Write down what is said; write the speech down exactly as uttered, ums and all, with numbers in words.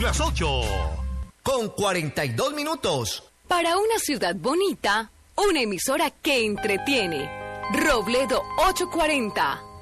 Las ocho. Con cuarenta y dos minutos. Para una ciudad bonita, una emisora que entretiene. Robledo ochocientos cuarenta.